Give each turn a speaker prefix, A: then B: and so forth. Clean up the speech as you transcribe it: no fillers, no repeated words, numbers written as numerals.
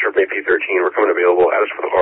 A: May P13 were coming available. Add us for the